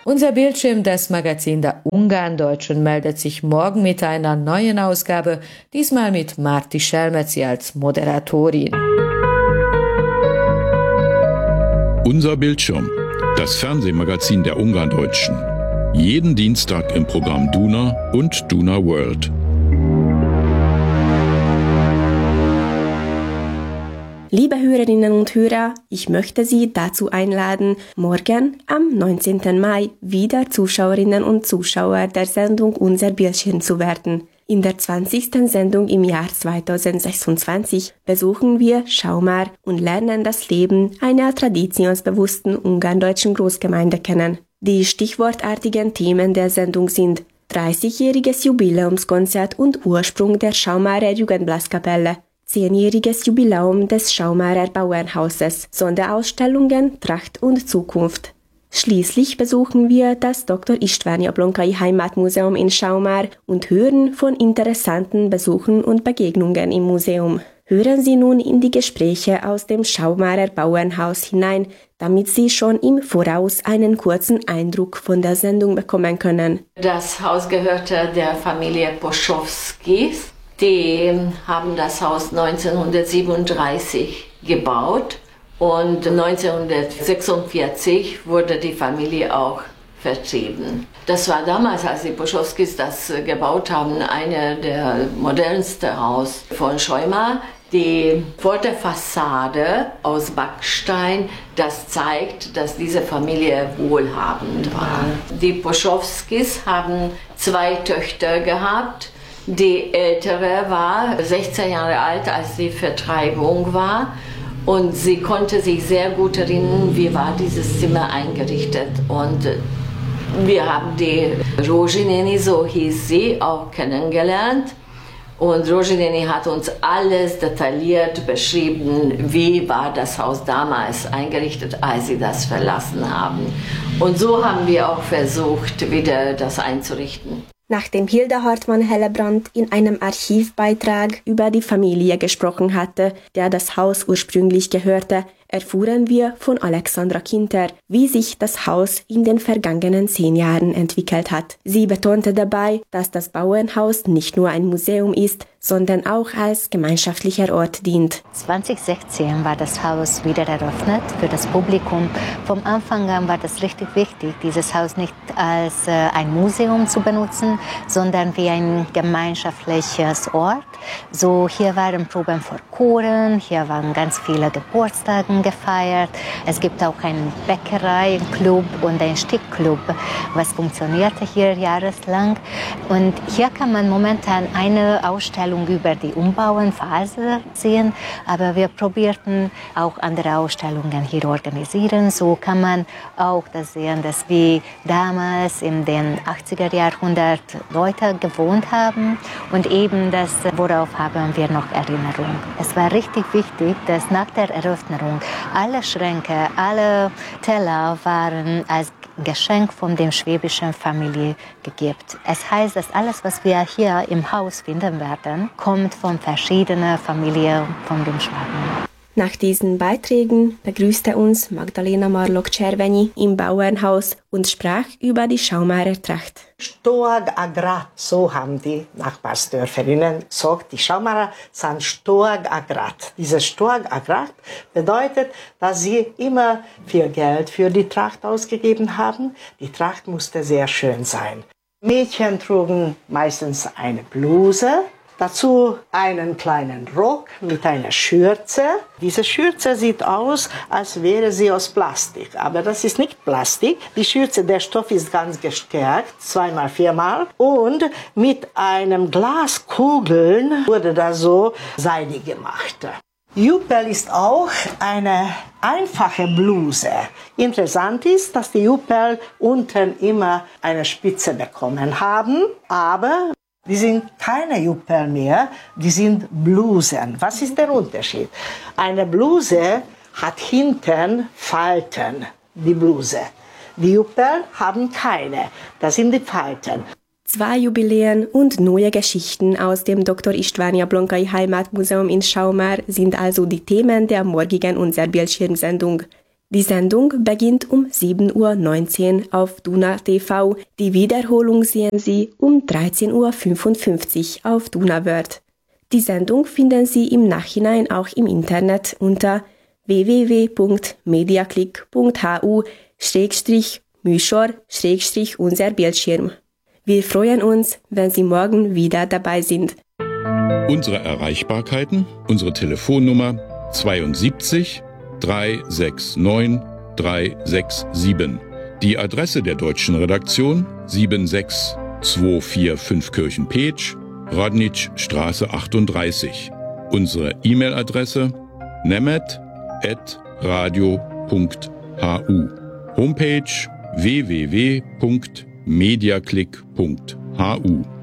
Unser Bildschirm, das Magazin der Ungarndeutschen, meldet sich morgen mit einer neuen Ausgabe, diesmal mit Marti Selmeci als Moderatorin. Unser Bildschirm, das Fernsehmagazin der Ungarndeutschen. Jeden Dienstag im Programm Duna und Duna World. Liebe Hörerinnen und Hörer, ich möchte Sie dazu einladen, morgen am 19. Mai wieder Zuschauerinnen und Zuschauer der Sendung Unser Bildschirm zu werden. In der 20. Sendung im Jahr 2026 besuchen wir Schaumar und lernen das Leben einer traditionsbewussten ungarndeutschen Großgemeinde kennen. Die stichwortartigen Themen der Sendung sind 30-jähriges Jubiläumskonzert und Ursprung der Schaumarer Jugendblaskapelle, 10-jähriges Jubiläum des Schaumarer Bauernhauses, Sonderausstellungen Tracht und Zukunft. Schließlich besuchen wir das Dr. István Jablonkai Heimatmuseum in Schaumar und hören von interessanten Besuchen und Begegnungen im Museum. Hören Sie nun in die Gespräche aus dem Schaumarer Bauernhaus hinein, damit Sie schon im Voraus einen kurzen Eindruck von der Sendung bekommen können. Das Haus gehörte der Familie Poschowskis. Die haben das Haus 1937 gebaut und 1946 wurde die Familie auch vertrieben. Das war damals, als die Poschowskis das gebaut haben, eine der modernsten Haus von Schaumar. Die Vorderfassade aus Backstein, das zeigt, dass diese Familie wohlhabend war. Die Poschowskis haben 2 Töchter gehabt. Die ältere war 16 Jahre alt, als die Vertreibung war, und sie konnte sich sehr gut erinnern, wie war dieses Zimmer eingerichtet. Und wir haben die Rozsineni, so hieß sie, auch kennengelernt. Und Rozsineni hat uns alles detailliert beschrieben, wie war das Haus damals eingerichtet, als sie das verlassen haben. Und so haben wir auch versucht, wieder das einzurichten. Nachdem Hilda Hartmann-Hellebrand in einem Archivbeitrag über die Familie gesprochen hatte, der das Haus ursprünglich gehörte, erfuhren wir von Alexandra Kinter, wie sich das Haus in den vergangenen 10 Jahren entwickelt hat. Sie betonte dabei, dass das Bauernhaus nicht nur ein Museum ist, sondern auch als gemeinschaftlicher Ort dient. 2016 war das Haus wieder eröffnet für das Publikum. Vom Anfang an war das richtig wichtig, dieses Haus nicht als ein Museum zu benutzen, sondern wie ein gemeinschaftliches Ort. So, hier waren Proben für Choren, hier waren ganz viele Geburtstage gefeiert. Es gibt auch einen Bäckerei-Club und einen Stickclub, was funktionierte hier jahreslang. Und hier kann man momentan eine Ausstellung über die Umbauenphase sehen, aber wir probierten auch andere Ausstellungen hier organisieren. So kann man auch das sehen, dass wie damals in den 80er Jahrhundert Leute gewohnt haben, und eben das, worauf haben wir noch Erinnerung. Es war richtig wichtig, dass nach der Eröffnung alle Schränke, alle Teller waren als Geschenk von der schwäbischen Familie gegeben. Es heißt, dass alles, was wir hier im Haus finden werden, kommt von verschiedenen Familien von den Schwaben. Nach diesen Beiträgen begrüßte uns Magdalena Marlock-Czervenyi im Bauernhaus und sprach über die Schaumarer Tracht. Stoag Agrat, so haben die Nachbarsdörferinnen gesagt. Die Schaumarer sind Stoag Agrat. Dieses Stoag Agrat bedeutet, dass sie immer viel Geld für die Tracht ausgegeben haben. Die Tracht musste sehr schön sein. Mädchen trugen meistens eine Bluse, dazu einen kleinen Rock mit einer Schürze. Diese Schürze sieht aus, als wäre sie aus Plastik, aber das ist nicht Plastik. Die Schürze, der Stoff ist ganz gestärkt, 2-mal, 4-mal, und mit einem Glaskugeln wurde das so seidig gemacht. Juppel ist auch eine einfache Bluse. Interessant ist, dass die Juppel unten immer eine Spitze bekommen haben, aber die sind keine Juppel mehr, die sind Blusen. Was ist der Unterschied? Eine Bluse hat hinten Falten, die Bluse. Die Juppel haben keine, das sind die Falten. 2 Jubiläen und neue Geschichten aus dem Dr. István Jablonkai Heimatmuseum in Schaumar sind also die Themen der morgigen Unser Bildschirm-Sendung. Die Sendung beginnt um 7:19 Uhr auf Duna TV. Die Wiederholung sehen Sie um 13:55 Uhr auf Duna World. Die Sendung finden Sie im Nachhinein auch im Internet unter www.mediaclick.hu/Myschor/unser Bildschirm. Wir freuen uns, wenn Sie morgen wieder dabei sind. Unsere Erreichbarkeiten, unsere Telefonnummer 72 369 367. Die Adresse der deutschen Redaktion 76245 Kirchen-Petsch, Radnitzstraße 38. Unsere E-Mail-Adresse nemet@radio.hu. Homepage www.mediaclick.hu.